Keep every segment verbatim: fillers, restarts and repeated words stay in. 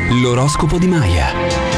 L'oroscopo di Maya.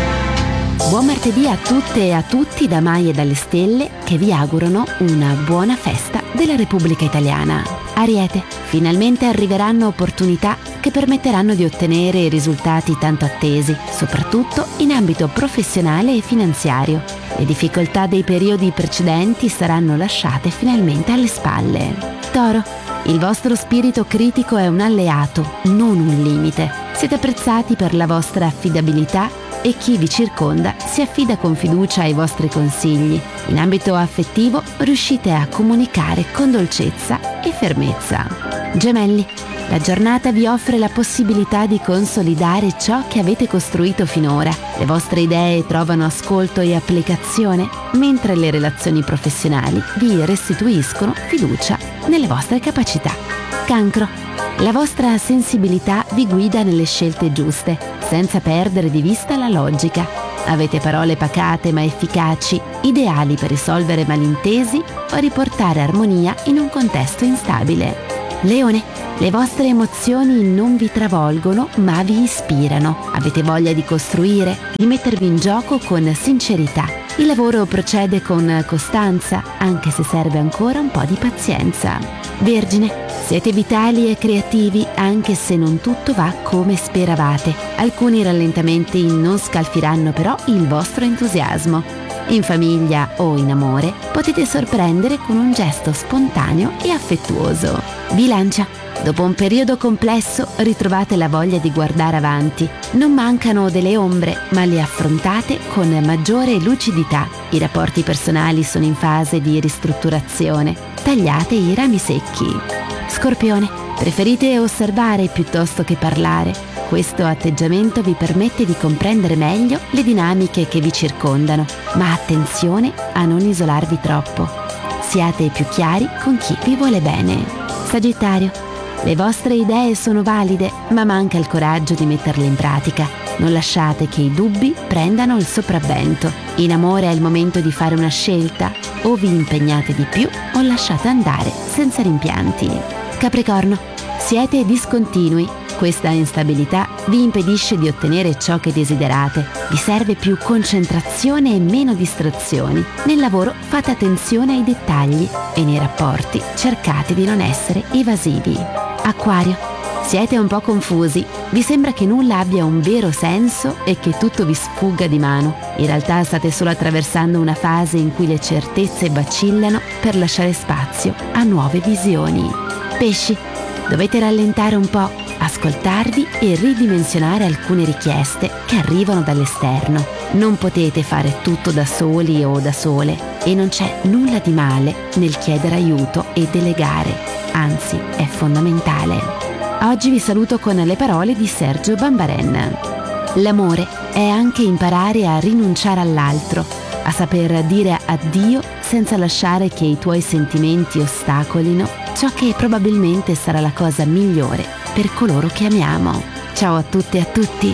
Buon martedì a tutte e a tutti da Maya e dalle stelle, che vi augurano una buona festa della Repubblica Italiana. Ariete, finalmente arriveranno opportunità che permetteranno di ottenere i risultati tanto attesi, soprattutto in ambito professionale e finanziario. Le difficoltà dei periodi precedenti saranno lasciate finalmente alle spalle. Toro, il vostro spirito critico è un alleato, non un limite. Siete apprezzati per la vostra affidabilità e chi vi circonda si affida con fiducia ai vostri consigli. In ambito affettivo riuscite a comunicare con dolcezza e fermezza. Gemelli, la giornata vi offre la possibilità di consolidare ciò che avete costruito finora. Le vostre idee trovano ascolto e applicazione, mentre le relazioni professionali vi restituiscono fiducia nelle vostre capacità. Cancro, la vostra sensibilità vi guida nelle scelte giuste, senza perdere di vista la logica. Avete parole pacate ma efficaci, ideali per risolvere malintesi o riportare armonia in un contesto instabile. Leone, le vostre emozioni non vi travolgono ma vi ispirano. Avete voglia di costruire, di mettervi in gioco con sincerità. Il lavoro procede con costanza, anche se serve ancora un po' di pazienza. Vergine, siete vitali e creativi anche se non tutto va come speravate. Alcuni rallentamenti non scalfiranno però il vostro entusiasmo. In famiglia o in amore potete sorprendere con un gesto spontaneo e affettuoso. Bilancia, dopo un periodo complesso ritrovate la voglia di guardare avanti. Non mancano delle ombre, ma le affrontate con maggiore lucidità. I rapporti personali sono in fase di ristrutturazione. Tagliate i rami secchi. Scorpione, preferite osservare piuttosto che parlare. Questo atteggiamento vi permette di comprendere meglio le dinamiche che vi circondano, ma attenzione a non isolarvi troppo. Siate più chiari con chi vi vuole bene. Sagittario, le vostre idee sono valide, ma manca il coraggio di metterle in pratica. Non lasciate che i dubbi prendano il sopravvento. In amore è il momento di fare una scelta. O vi impegnate di più o lasciate andare senza rimpianti. Capricorno, siete discontinui. Questa instabilità vi impedisce di ottenere ciò che desiderate. Vi serve più concentrazione e meno distrazioni. Nel lavoro fate attenzione ai dettagli e nei rapporti cercate di non essere evasivi. Acquario, siete un po' confusi. Vi sembra che nulla abbia un vero senso e che tutto vi sfugga di mano. In realtà state solo attraversando una fase in cui le certezze vacillano per lasciare spazio a nuove visioni. Pesci, dovete rallentare un po', ascoltarvi e ridimensionare alcune richieste che arrivano dall'esterno. Non potete fare tutto da soli o da sole e non c'è nulla di male nel chiedere aiuto e delegare, anzi è fondamentale. Oggi vi saluto con le parole di Sergio Bambaren. L'amore è anche imparare a rinunciare all'altro, a saper dire addio senza lasciare che i tuoi sentimenti ostacolino ciò che probabilmente sarà la cosa migliore per coloro che amiamo. Ciao a tutte e a tutti.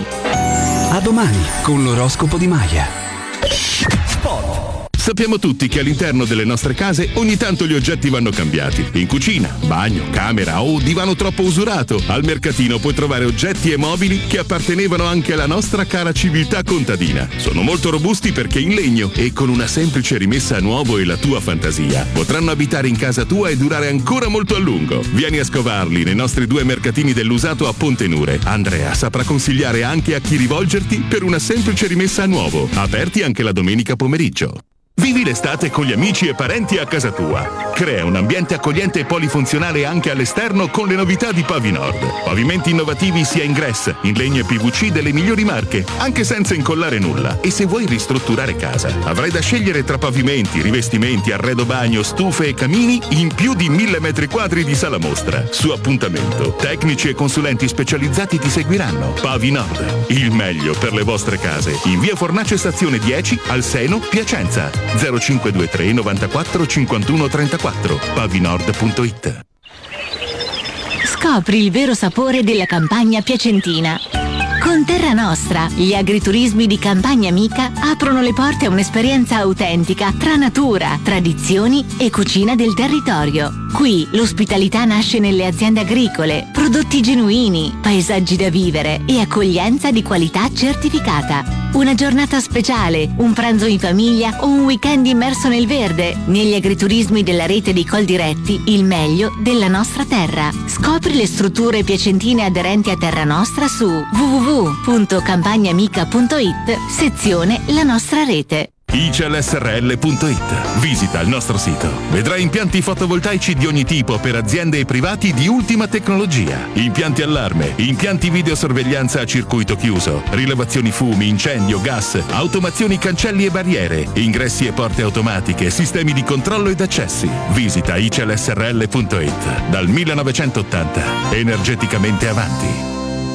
A domani con l'oroscopo di Maya. Sappiamo tutti che all'interno delle nostre case ogni tanto gli oggetti vanno cambiati. In cucina, bagno, camera o divano troppo usurato. Al mercatino puoi trovare oggetti e mobili che appartenevano anche alla nostra cara civiltà contadina. Sono molto robusti perché in legno e con una semplice rimessa a nuovo e la tua fantasia potranno abitare in casa tua e durare ancora molto a lungo. Vieni a scovarli nei nostri due mercatini dell'usato a Pontenure. Andrea saprà consigliare anche a chi rivolgerti per una semplice rimessa a nuovo. Aperti anche la domenica pomeriggio. Vivi l'estate con gli amici e parenti a casa tua. Crea un ambiente accogliente e polifunzionale anche all'esterno con le novità di Pavinord. Pavimenti innovativi sia in gress, in legno e P V C delle migliori marche, anche senza incollare nulla. E se vuoi ristrutturare casa, avrai da scegliere tra pavimenti, rivestimenti, arredo bagno, stufe e camini in più di mille metri quadri di sala mostra. Su appuntamento, tecnici e consulenti specializzati ti seguiranno. Pavinord, il meglio per le vostre case. In via Fornace Stazione dieci, al Seno, Piacenza. zero cinque due tre novantaquattro cinquantuno trentaquattro. pavinord punto it. Scopri il vero sapore della campagna piacentina. Con Terra Nostra, gli agriturismi di Campagna Amica aprono le porte a un'esperienza autentica tra natura, tradizioni e cucina del territorio. Qui l'ospitalità nasce nelle aziende agricole, prodotti genuini, paesaggi da vivere e accoglienza di qualità certificata. Una giornata speciale, un pranzo in famiglia o un weekend immerso nel verde. Negli agriturismi della rete di Coldiretti, il meglio della nostra terra. Scopri le strutture piacentine aderenti a Terra Nostra su w w w punto campagnamica punto i t, sezione La Nostra Rete. I C E L S R L punto i t. Visita il nostro sito. Vedrai impianti fotovoltaici di ogni tipo per aziende e privati di ultima tecnologia. Impianti allarme, impianti videosorveglianza a circuito chiuso, rilevazioni fumi, incendio, gas, automazioni cancelli e barriere, ingressi e porte automatiche, sistemi di controllo ed accessi. Visita I C E L S R L punto i t. Dal millenovecentottanta. Energeticamente avanti.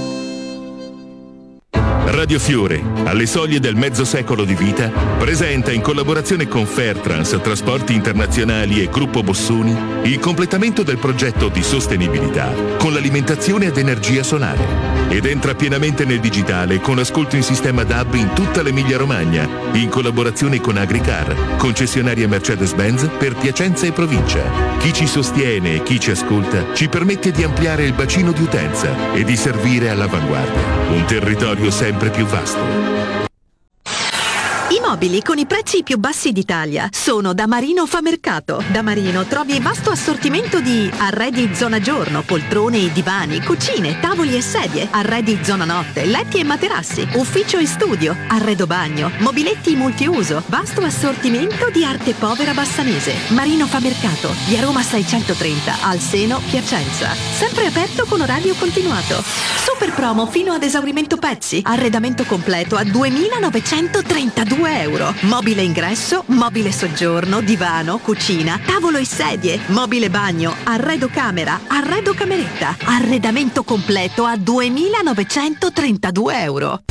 Radio Fiore, alle soglie del mezzo secolo di vita, presenta in collaborazione con Fairtrans Trasporti Internazionali e Gruppo Bossoni il completamento del progetto di sostenibilità con l'alimentazione ad energia solare. Ed entra pienamente nel digitale con ascolto in sistema D A B in tutta l'Emilia Romagna, in collaborazione con Agricar, concessionaria Mercedes-Benz per Piacenza e provincia. Chi ci sostiene e chi ci ascolta ci permette di ampliare il bacino di utenza e di servire all'avanguardia. Un territorio sempre più vasto. I mobili con i prezzi più bassi d'Italia sono da Marino Famercato. Da Marino trovi vasto assortimento di arredi zona giorno, poltrone e divani, cucine, tavoli e sedie, arredi zona notte, letti e materassi, ufficio e studio, arredo bagno, mobiletti multiuso, vasto assortimento di arte povera bassanese. Marino Famercato, via Roma seicentotrenta, al Seno, Piacenza. Sempre aperto con orario continuato. Super promo fino ad esaurimento pezzi. Arredamento completo a duemilanovecentotrentadue euro. Mobile ingresso, mobile soggiorno, divano, cucina, tavolo e sedie, mobile bagno, arredo camera, arredo cameretta. Arredamento completo a duemilanovecentotrentadue euro.